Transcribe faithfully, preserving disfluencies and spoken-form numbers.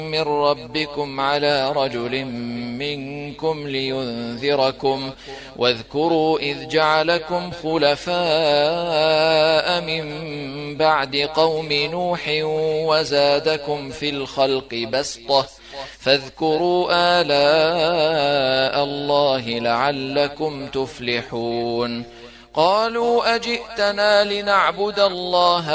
من ربكم على رجل منكم لينذركم واذكروا إذ جعلكم خلفاء من بعد قوم نوح وزادكم في الخلق بسطة فاذكروا آلاء الله لعلكم تفلحون قالوا أجئتنا لنعبد الله